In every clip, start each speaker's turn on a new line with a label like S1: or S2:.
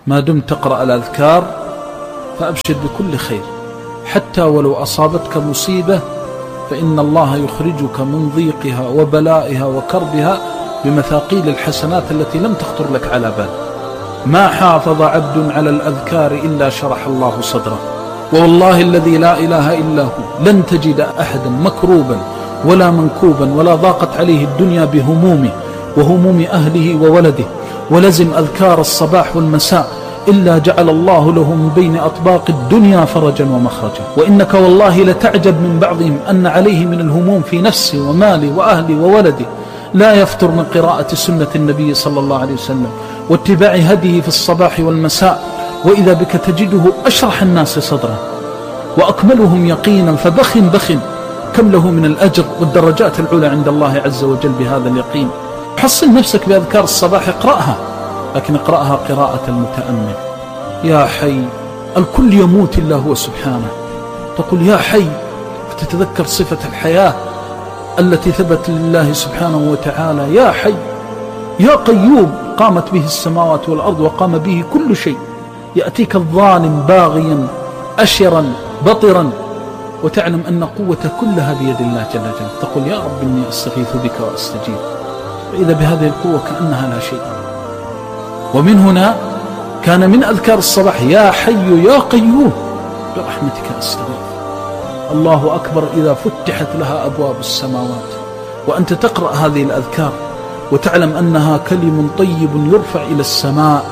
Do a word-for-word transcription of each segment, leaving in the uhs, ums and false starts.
S1: ما دمت تقرأ الأذكار فأبشر بكل خير، حتى ولو أصابتك مصيبة فإن الله يخرجك من ضيقها وبلائها وكربها بمثاقيل الحسنات التي لم تخطر لك على بال. ما حافظ عبد على الأذكار إلا شرح الله صدره، والله الذي لا إله إلا هو لن تجد أحدا مكروبا ولا منكوبا ولا ضاقت عليه الدنيا بهمومه وهموم أهله وولده ولزم أذكار الصباح والمساء إلا جعل الله له من بين أطباق الدنيا فرجا ومخرجا. وإنك والله لتعجب من بعضهم أن عليه من الهموم في نفسه وماله وأهله وولده لا يفتر من قراءة سنة النبي صلى الله عليه وسلم واتباع هديه في الصباح والمساء، وإذا بك تجده أشرح الناس صدرا وأكملهم يقينا، فبخ بخ كم له من الأجر والدرجات العلى عند الله عز وجل بهذا اليقين. حصل نفسك بأذكار الصباح، اقرأها، لكن اقرأها قراءة المتأمل. يا حي، الكل يموت إلا هو سبحانه، تقول يا حي فتتذكر صفة الحياة التي ثبت لله سبحانه وتعالى. يا حي يا قيوم قامت به السماوات والأرض وقام به كل شيء. يأتيك الظالم باغيا أشرا بطرا وتعلم أن قوة كلها بيد الله جل جلاله، تقول يا رب إني أستغيث بك وأستجيب، وإذا بهذه القوة كأنها لا شيء. ومن هنا كان من أذكار الصباح يا حي يا قيوم برحمتك أستغيث. الله أكبر إذا فتحت لها أبواب السماوات وأنت تقرأ هذه الأذكار وتعلم أنها كلم طيب يرفع إلى السماء،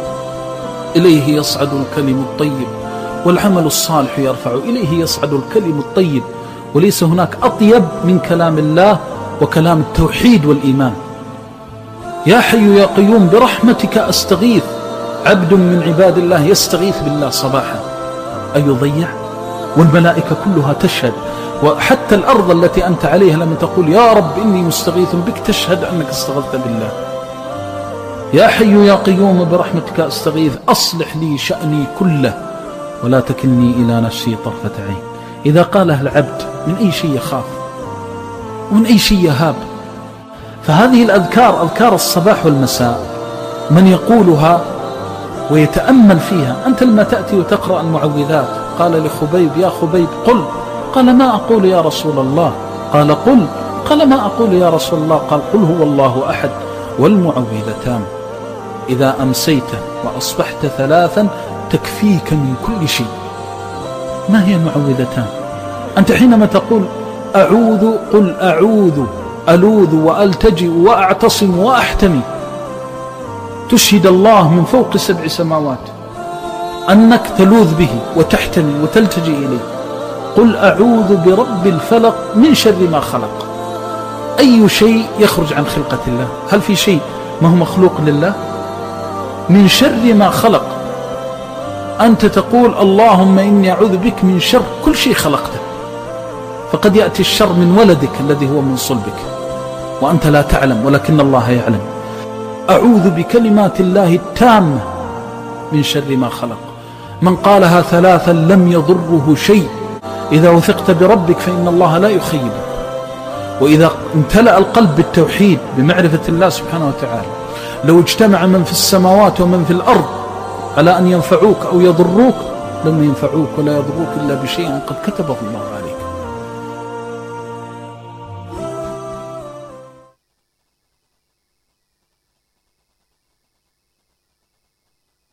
S1: إليه يصعد الكلم الطيب والعمل الصالح يرفع إليه يصعد الكلم الطيب، وليس هناك أطيب من كلام الله وكلام التوحيد والإيمان. يا حي يا قيوم برحمتك أستغيث. عبد من عباد الله يستغيث بالله صباحا أيضيع؟ والملائكة كلها تشهد، وحتى الأرض التي أنت عليها لما تقول يا رب إني مستغيث بك تشهد أنك استغثت بالله. يا حي يا قيوم برحمتك أستغيث أصلح لي شأني كله ولا تكلني إلى نفسي طرفة عين. إذا قالها العبد من أي شيء يخاف ومن أي شيء يهاب. فهذه الأذكار أذكار الصباح والمساء من يقولها ويتأمل فيها. أنت لما تأتي وتقرأ المعوذات قال لخبيب يا خبيب قل، قال ما أقول يا رسول الله، قال قل، قال ما أقول يا رسول الله، قال قل هو الله أحد والمعوذتان إذا أمسيت وأصبحت ثلاثا تكفيك من كل شيء. ما هي المعوذتان؟ أنت حينما تقول أعوذ قل أعوذ ألوذ وألتجئ وأعتصم وأحتمي، تشهد الله من فوق سبع سماوات أنك تلوذ به وتحتمي وتلتجئ إليه. قل أعوذ برب الفلق من شر ما خلق. أي شيء يخرج عن خلقة الله؟ هل في شيء ما هو مخلوق لله؟ من شر ما خلق. أنت تقول اللهم إني أعوذ بك من شر كل شيء خلقته، فقد يأتي الشر من ولدك الذي هو من صلبك وأنت لا تعلم ولكن الله يعلم. أعوذ بكلمات الله التامة من شر ما خلق. من قالها ثلاثا لم يضره شيء. إذا وثقت بربك فإن الله لا يخيبك. وإذا امتلأ القلب بالتوحيد بمعرفة الله سبحانه وتعالى، لو اجتمع من في السماوات ومن في الأرض على أن ينفعوك أو يضروك لم ينفعوك ولا يضروك إلا بشيء قد كتبه الله عليك.